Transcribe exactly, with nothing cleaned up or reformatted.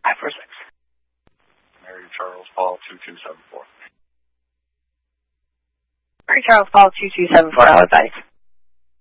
five four six. Mary Charles Paul two two seven four. Mary Charles Paul two two seven four, I'll advise.